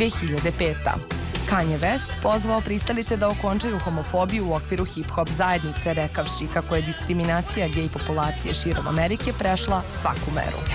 2005. Kanye West pozvao pristalice da okončaju homofobiju u okviru hip-hop zajednice, rekavši kako je diskriminacija gej populacije širom Amerike prešla svaku meru.